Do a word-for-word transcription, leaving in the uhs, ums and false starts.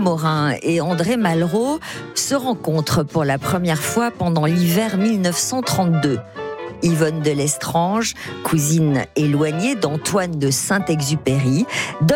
Morin et André Malraux se rencontrent pour la première fois pendant l'hiver mille neuf cent trente-deux. Yvonne de Lestrange, cousine éloignée d'Antoine de Saint-Exupéry, donne